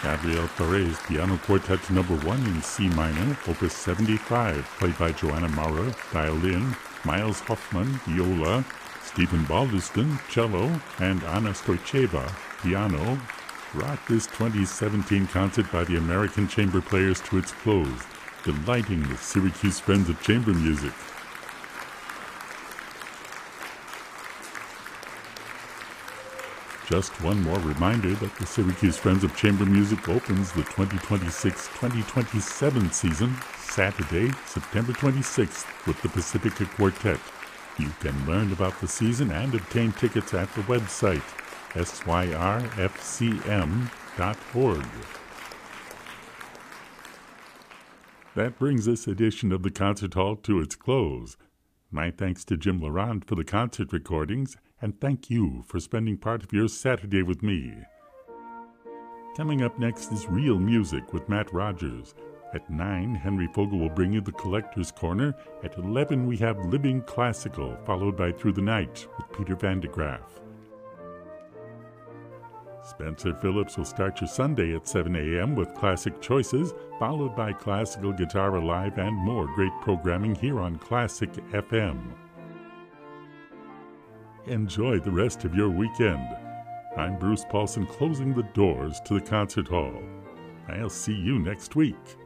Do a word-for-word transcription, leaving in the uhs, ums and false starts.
Gabriel Torres, Piano Quartet Number one in C minor, Opus seventy-five, played by Joanna Maurer, violin, Miles Hoffman, viola, Stephen Baldiston, cello, and Anna Stoicheva, piano, rocked this twenty seventeen concert by the American Chamber Players to its close, delighting the Syracuse Friends of Chamber Music. Just one more reminder that the Syracuse Friends of Chamber Music opens the twenty twenty-six twenty twenty-seven season Saturday, September twenty-sixth with the Pacifica Quartet. You can learn about the season and obtain tickets at the website S Y R F C M dot org. That brings this edition of the Concert Hall to its close. My thanks to Jim Laurent for the concert recordings, and thank you for spending part of your Saturday with me. Coming up next is Real Music with Matt Rogers. At nine, Henry Fogel will bring you the Collector's Corner. At eleven, we have Living Classical, followed by Through the Night with Peter Van de Graaf. Spencer Phillips will start your Sunday at seven a.m. with Classic Choices, followed by Classical Guitar Alive and more great programming here on Classic F M. Enjoy the rest of your weekend. I'm Bruce Paulson, closing the doors to the Concert Hall. I'll see you next week.